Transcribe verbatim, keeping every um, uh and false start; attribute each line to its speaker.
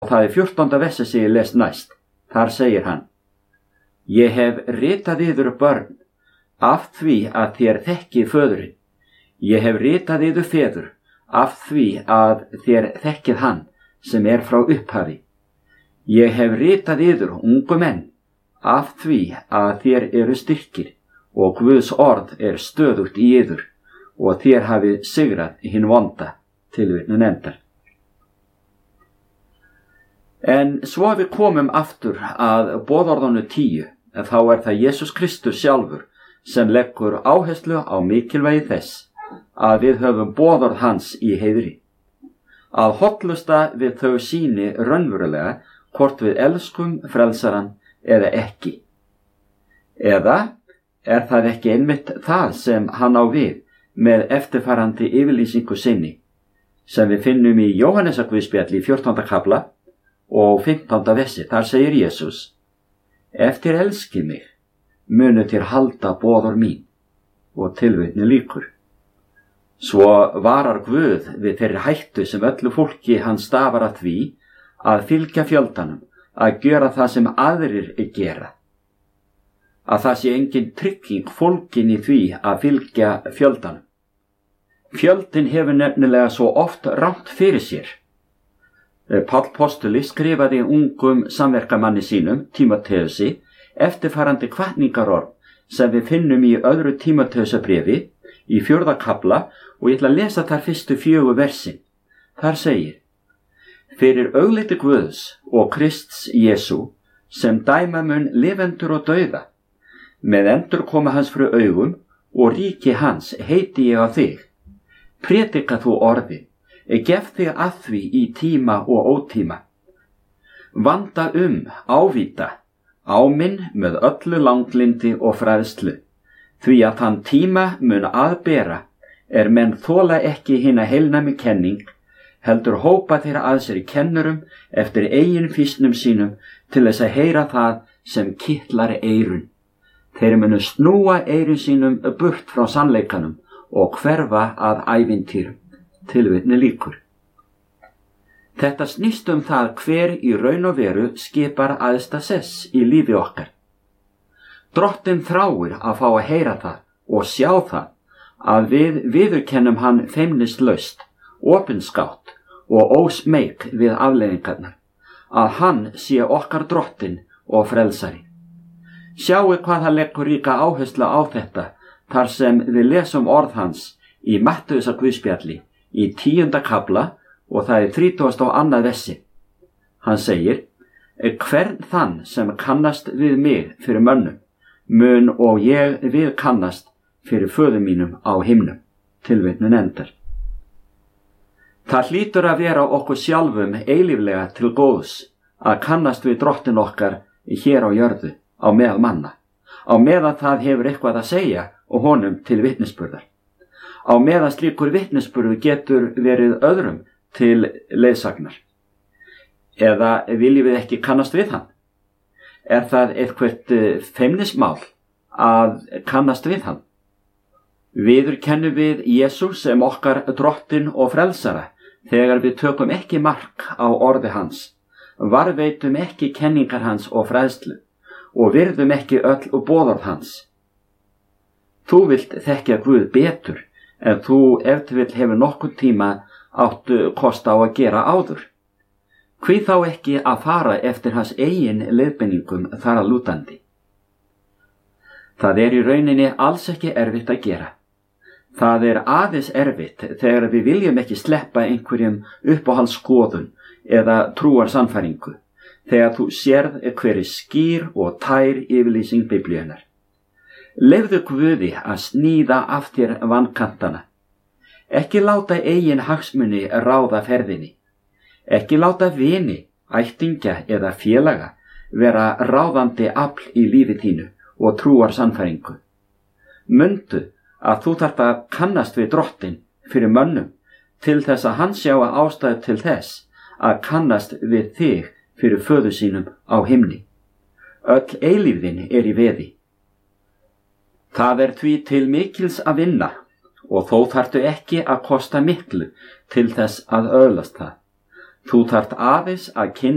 Speaker 1: það er fjórtánda versi sem ég les næst. Þar segir hann: Ég hef ritað yður börn, af því að þér þekkið föðurinn. Ég hef ritað yður feður, af því að þér þekkið hann sem er frá upphafi. Ég hef ritað yður ungu menn, af því að þér eru styrkir og Guðs orð er stöðugt í yður og þér hafið sigrað hinn vonda. Tilvitnun endar. En svo við komum aftur að boðorðinu tíu, en þá er það Jesús Kristus sjálfur sem leggur áherslu á mikilvægi þess að við höfum boðorð hans í heiðri. Að hollusta við þau sýni raunverulega hvort við elskum frelsaran eða ekki. Eða er það ekki einmitt það sem hann á við með eftirfarandi yfirlýsingu sinni, sem við finnum í Jóhannesarguðspjalli í fjórtánda kafla og fimmtánda versi. Þar segir Jesús: Ef þér elskið mig, munu þér halda boðorð mín. Og tilvitni lýkur. Svo varar Guð við þeirri hættu sem öllu fólki hann stafar að því að fylgja fjöldanum, að gera það sem aðrir gera. Að það sé engin trygging fólkin í því að fylgja fjöldanum. Fjöldin hefur nefnilega svo oft rangt fyrir sér. Páll postuli skrifaði ungum samverkamanni sínum, Tímóteusi, eftirfarandi hvatningarorð sem við finnum í öðru Tímóteusarbréfi í fjórða kafla, og ég ætla að lesa þar fyrstu fjögur versin. Þar segir: Fyrir augliti Guðs og Krists Jesú, sem dæma mun lifendur og dauða, með endurkoma hans fyrir augum og ríki hans heiti ég á þig. Prédika þú orðið, gef þig að því í tíma og ótíma. Vanda um, ávíta, áminn með öllu langlindi og fræðslu, því að þann tíma mun aðbera er menn þola ekki hina heilnæmi kenning, heldur hópa þeirra að sér í kennurum eftir eigin fýsnum sínum til þess að heyra það sem kitlar eyrun. Þeir munu snúa eyrun sínum burt frá sannleikanum og hverfa að ævintýrum. Tilvitni lýkur. Þetta snýst um það hver í raun og veru skipar æðsta sess í lífi okkar. Drottinn þráir að fá að heyra það og sjá það að við viðurkennum hann feimnislaust, opinskátt og ósmeik við afleiðingarnar, að hann sé okkar drottinn og frelsari. Sjáu hvað hann leggur ríka áherslu á þetta þar sem við lesum orð hans í Mattheusarguðspjalli í tíunda kafla, og það er þrítugasta og annað versi. Hann segir: Hvern þann sem kannast við mig fyrir mönnum, mun og ég við kannast fyrir föður mínum á himnum. Tilvitnun endar. Það hlýtur að vera okkur sjálfum eilíflega til góðs að kannast við drottin okkar hér á jörðu, á meðal manna, á meðan það hefur eitthvað að segja og honum til vitnisburðar. Á meðan slíkur vitnisburður getur verið öðrum til leiðsagnar. Eða viljum við ekki kannast við hann? Er það eitthvað feimnismál að kannast við hann? Viðurkennum við Jesús sem okkar drottinn og frelsara þegar við tökum ekki mark á orði hans, varðveitum ekki kenningar hans og fræðslu og virðum ekki öll boðorð hans. Þú vilt þekkja Guð betur en þú ef til vill hefur nokkurn tíma áttu kost á að gera áður. Hví þá ekki að fara eftir hans eigin leiðbeiningum þar að lútandi? Það er í rauninni alls ekki erfitt að gera. Það er aðeins erfitt þegar við viljum ekki sleppa einhverjum uppáhaldsskoðun eða trúar sannfæringu, þegar þú sérð hver er skýr og tær yfirlýsing Biblíunnar. Leyfðu Guði að sníða af þér vankantana. Ekki láta eigin hagsmuni ráða ferðinni. Ekki láta vini, ættingja eða félaga vera ráðandi afl í lífi þínu og trúar sannfæringu. Mundu að þú þarft að kannast við drottinn fyrir mönnum til þess að hann sjái ástæðu til þess að kannast við þig fyrir föður sínum á himni. Öll eilífðin er í veði. Það er því til mikils að vinna og þó þarftu ekki að kosta miklu til þess að öðlast það. Þú þarft aðeins að kynna